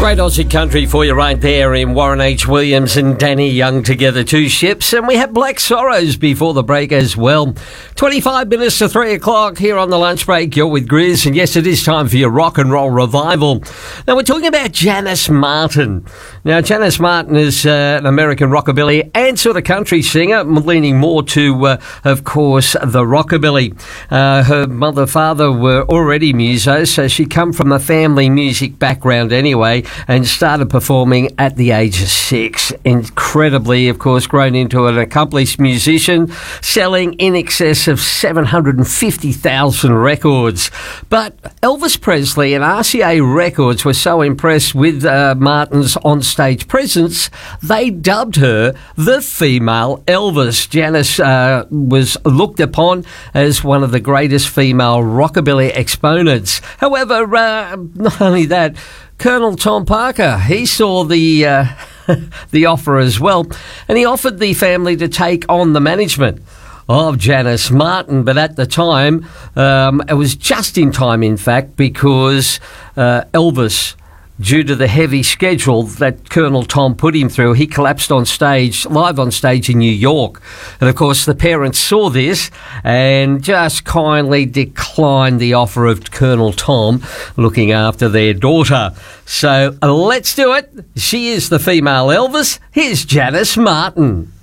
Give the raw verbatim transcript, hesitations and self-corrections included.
Great Aussie country for you right there in Warren H. Williams and Danny Young together, two ships. And we have Black Sorrows before the break as well. twenty-five minutes to three o'clock here on the lunch break. You're with Grizz. And yes, it is time for your rock and roll revival. Now, we're talking about Janice Martin. Now, Janice Martin is uh, an American rockabilly and sort of country singer, leaning more to, uh, of course, the rockabilly. Uh, her mother, father were already musos, so she come from a family music background anyway, and started performing at the age of six. Incredibly, of course, grown into an accomplished musician, selling in excess of seven hundred fifty thousand records. But Elvis Presley and R C A Records were so impressed with uh, Martin's on-stage presence, they dubbed her the female Elvis. Janice uh, was looked upon as one of the greatest female rockabilly exponents. However, uh, not only that, Colonel Tom Parker, he saw the uh, the offer as well, and he offered the family to take on the management of Janice Martin. But at the time, um, it was just in time, in fact, because uh, Elvis, due to the heavy schedule that Colonel Tom put him through, he collapsed on stage, live on stage in New York. And, of course, the parents saw this and just kindly declined the offer of Colonel Tom looking after their daughter. So let's do it. She is the female Elvis. Here's Janice Martin.